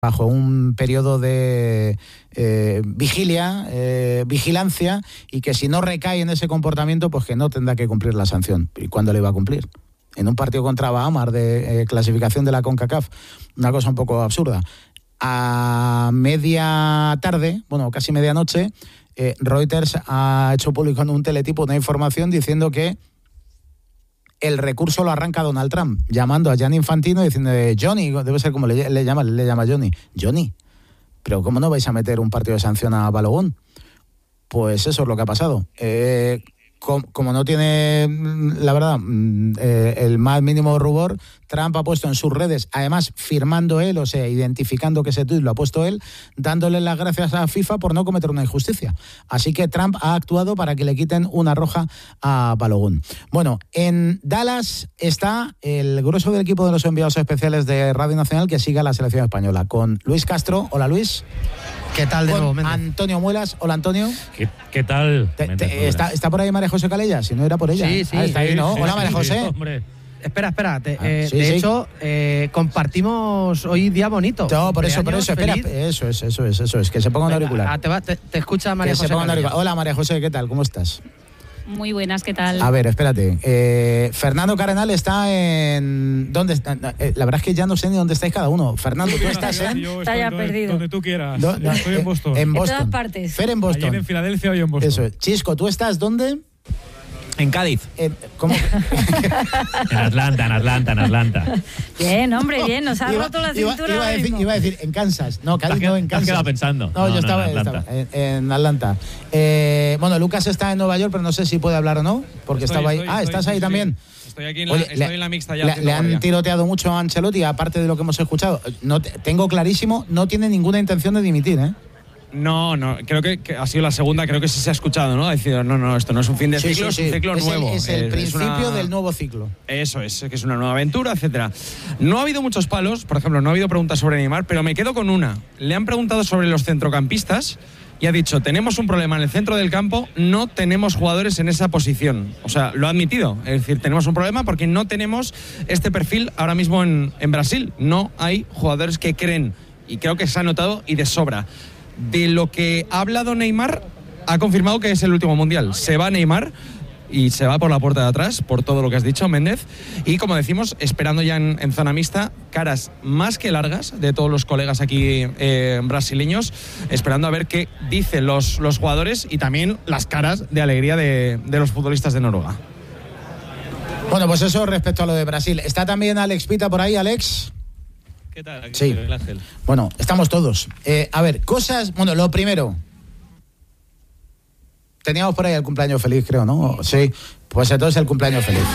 bajo un periodo de vigilancia, y que si no recae en ese comportamiento, pues que no tendrá que cumplir la sanción. ¿Y cuándo le iba a cumplir? En un partido contra Bahamas de clasificación de la CONCACAF, una cosa un poco absurda. A media tarde, casi medianoche, Reuters ha hecho público en un teletipo una información diciendo que el recurso lo arranca Donald Trump, llamando a Gianni Infantino y diciendo: Johnny, debe ser como le llama Johnny, pero ¿cómo no vais a meter un partido de sanción a Balogun? Pues eso es lo que ha pasado. Como no tiene, la verdad, el más mínimo rubor, Trump ha puesto en sus redes, además firmando él, o sea, identificando que ese tuit lo ha puesto él, dándole las gracias a FIFA por no cometer una injusticia. Así que Trump ha actuado para que le quiten una roja a Balogun. Bueno, en Dallas está el grueso del equipo de los enviados especiales de Radio Nacional que sigue a la selección española, con Luis Castro. Hola, Luis. ¿Qué tal de nuevo, Méndez? Antonio Muelas. Hola, Antonio. ¿Qué tal? ¿Está por ahí María José Calella? Si no era por ella. Sí. Está ahí, ¿no? Hola, María José. Hombre. Espera. De hecho, compartimos hoy día bonito. No, por eso, espera. Eso es. Que se ponga un auricular. Te escucha María José. Hola, María José, ¿qué tal? ¿Cómo estás? Muy buenas, ¿qué tal? A ver, espérate. Fernando Cardenal está en... ¿Dónde está? La verdad es que ya no sé ni dónde estáis cada uno. Fernando, ¿tú estás en...? Está ya perdido. Donde tú quieras. Estoy en Boston. En Boston. En todas partes. Fer en Boston. Ayer en Filadelfia, hoy en Boston. Eso es. Chisco, ¿tú estás dónde? En Cádiz. ¿Cómo? En Atlanta. Bien, hombre, bien. Nos ha roto la cintura. Iba a decir en Kansas. No, Cádiz no, en Kansas. Te has quedado pensando. No, yo estaba en Atlanta. Lucas está en Nueva York, pero no sé si puede hablar o no, porque estaba ahí. ¿Estás ahí también? Estoy aquí en la mixta ya. Le han tiroteado mucho a Ancelotti, aparte de lo que hemos escuchado. Tengo clarísimo, no tiene ninguna intención de dimitir, ¿eh? No, creo que ha sido la segunda, creo que sí se ha escuchado, ¿no? Ha decidido, no, esto no es un fin de ciclo, es un ciclo nuevo. Es el principio del nuevo ciclo. Eso es, que es una nueva aventura, etcétera. No ha habido muchos palos, por ejemplo, no ha habido preguntas sobre Neymar, pero me quedo con una. Le han preguntado sobre los centrocampistas y ha dicho: tenemos un problema en el centro del campo, no tenemos jugadores en esa posición. O sea, lo ha admitido. Es decir, tenemos un problema porque no tenemos este perfil ahora mismo en Brasil. No hay jugadores que creen, y creo que se ha notado y de sobra. De lo que ha hablado Neymar, ha confirmado que es el último mundial. Se va Neymar y se va por la puerta de atrás, por todo lo que has dicho, Méndez. Y como decimos, esperando ya en zona mixta, caras más que largas de todos los colegas aquí brasileños, esperando a ver qué dicen los jugadores y también las caras de alegría de los futbolistas de Noruega. Bueno, pues eso respecto a lo de Brasil. ¿Está también Alex Pita por ahí, Alex? ¿Qué tal? Aquí Sí. el Ángel. Bueno, estamos todos. A ver, cosas... Bueno, lo primero. Teníamos por ahí el cumpleaños feliz, creo, ¿no? Sí. Pues entonces el cumpleaños feliz.